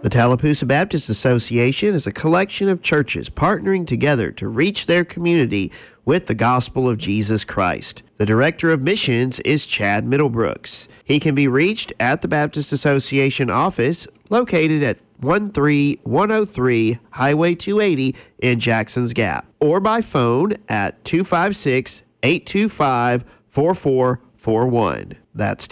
The Tallapoosa Baptist Association is a collection of churches partnering together to reach their community with the gospel of Jesus Christ. The Director of Missions is Chad Middlebrooks. He can be reached at the Baptist Association office located at 13103 Highway 280 in Jackson's Gap, or by phone at 256-825-4441. That's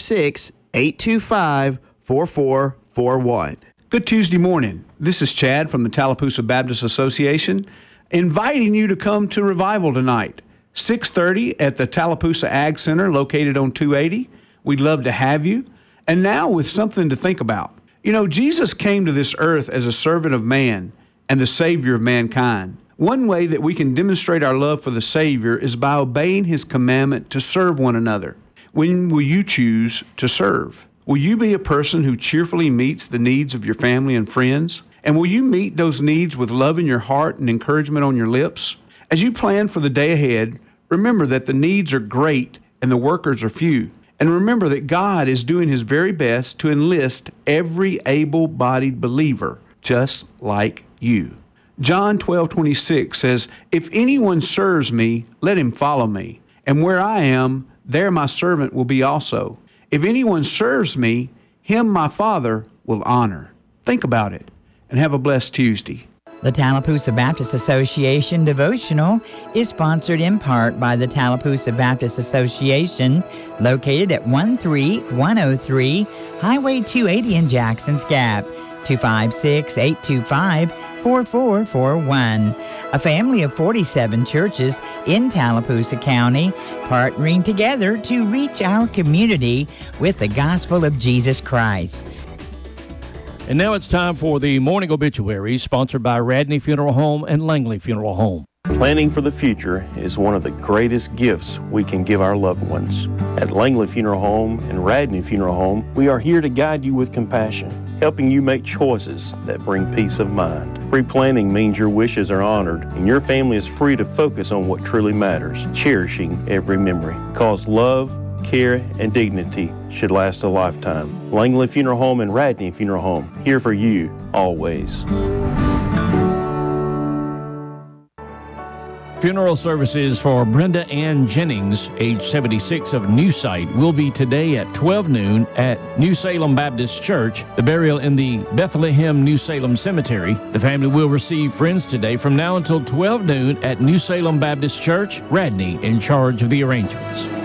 256-825-4441. Good Tuesday morning. This is Chad from the Tallapoosa Baptist Association, inviting you to come to revival tonight, 6:30 at the Tallapoosa Ag Center located on 280. We'd love to have you. And now with something to think about. You know, Jesus came to this earth as a servant of man and the Savior of mankind. One way that we can demonstrate our love for the Savior is by obeying His commandment to serve one another. When will you choose to serve? Will you be a person who cheerfully meets the needs of your family and friends? And will you meet those needs with love in your heart and encouragement on your lips? As you plan for the day ahead, remember that the needs are great and the workers are few. And remember that God is doing His very best to enlist every able-bodied believer, just like you. John 12:26 says, "If anyone serves me, let him follow me. And where I am, there my servant will be also. If anyone serves me, him my Father will honor." Think about it, and have a blessed Tuesday. The Tallapoosa Baptist Association devotional is sponsored in part by the Tallapoosa Baptist Association, located at 13103 Highway 280 in Jackson's Gap, 256-825-4441. A family of 47 churches in Tallapoosa County, partnering together to reach our community with the gospel of Jesus Christ. And now it's time for the morning obituary, sponsored by Radney Funeral Home and Langley Funeral Home. Planning for the future is one of the greatest gifts we can give our loved ones. At Langley Funeral Home and Radney Funeral Home, we are here to guide you with compassion, helping you make choices that bring peace of mind. Pre-planning means your wishes are honored and your family is free to focus on what truly matters, cherishing every memory. Because love, care, and dignity should last a lifetime. Langley Funeral Home and Radney Funeral Home, here for you, always. Funeral services for Brenda Ann Jennings, age 76, of New Site, will be today at 12 noon at New Salem Baptist Church. The burial in the Bethlehem New Salem Cemetery. The family will receive friends today from now until 12 noon at New Salem Baptist Church. Radney in charge of the arrangements.